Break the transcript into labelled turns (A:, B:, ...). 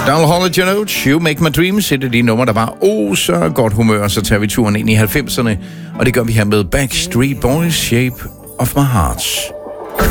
A: Donald Hall & Jones, You Make My Dreams, et af de numre, der var så godt humør, så tager vi turen ind i 90'erne, og det gør vi her med Backstreet Boys, Shape of My Heart.